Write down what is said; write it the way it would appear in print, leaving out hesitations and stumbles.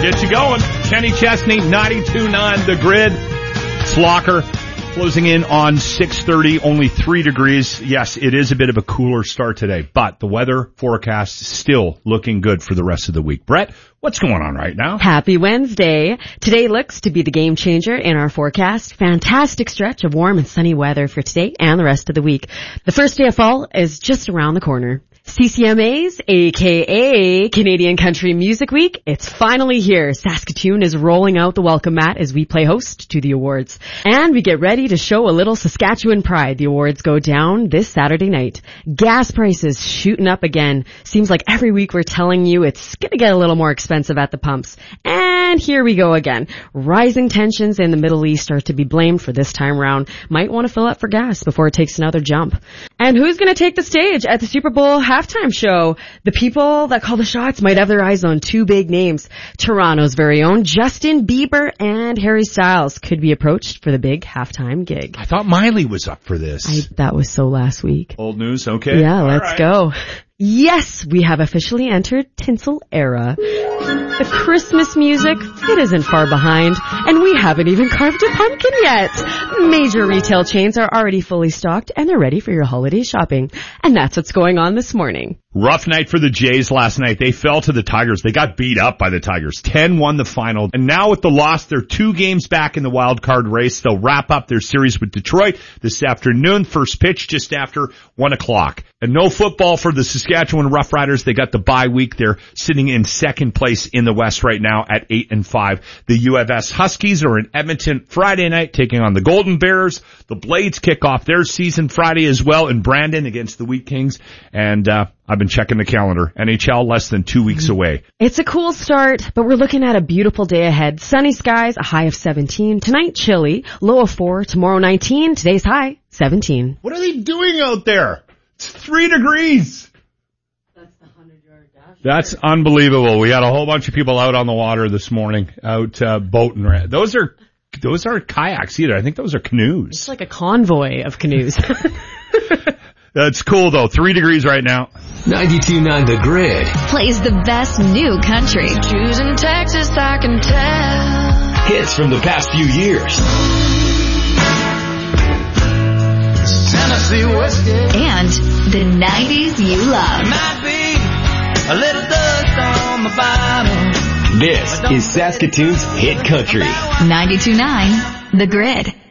Get you going. Kenny Chesney, 92.9 The Grid. Slocker closing in on 6:30, only 3 degrees. Yes, it is a bit of a cooler start today, but the weather forecast is still looking good for the rest of the week. Brett, what's going on right now? Happy Wednesday. Today looks to be the game changer in our forecast. Fantastic stretch of warm and sunny weather for today and the rest of the week. The first day of fall is just around the corner. CCMAs, aka Canadian Country Music Week, it's finally here. Saskatoon is rolling out the welcome mat as we play host to the awards. And we get ready to show a little Saskatchewan pride. The awards go down this Saturday night. Gas prices shooting up again. Seems like every week we're telling you it's gonna get a little more expensive at the pumps. And here we go again. Rising tensions in the Middle East are to be blamed for this time round. Might want to fill up for gas before it takes another jump. And who's gonna take the stage at the Super Bowl halftime show? The people that call the shots might have their eyes on 2 big names. Toronto's very own Justin Bieber and Harry Styles could be approached for the big halftime gig. I thought Miley was up for this. That was so last week. Old news, okay. Yeah, let's go. Yes, we have officially entered Tinsel Era. The Christmas music, it isn't far behind, and we haven't even carved a pumpkin yet. Major retail chains are already fully stocked, and they're ready for your holiday shopping. And that's what's going on this morning. Rough night for the Jays last night. They fell to the Tigers. They got beat up by the Tigers. 10-1 the final. And now with the loss, they're 2 games back in the wild card race. They'll wrap up their series with Detroit this afternoon. First pitch just after 1 o'clock. And no football for the Saskatchewan Roughriders. They got the bye week. They're sitting in second place in the West right now at 8-5. The U of S Huskies are in Edmonton Friday night taking on the Golden Bears. The Blades kick off their season Friday as well in Brandon against the Wheat Kings. And, I've been checking the calendar. NHL less than 2 weeks away. It's a cool start, but we're looking at a beautiful day ahead. Sunny skies, a high of 17. Tonight, chilly, low of 4. Tomorrow, 19. Today's high, 17. What are they doing out there? It's 3 degrees. That's the 100-yard dash. That's unbelievable. We had a whole bunch of people out on the water this morning, out boating. Those aren't kayaks either. I think those are canoes. It's like a convoy of canoes. That's cool, though. 3 degrees right now. 92.9 The Grid plays the best new country. Choosing Texas, I can tell. Hits from the past few years. Tennessee whiskey. And the 90s you love. Might be a little dust on the bottom. This is Saskatoon's Hit Country. 92.9 The Grid.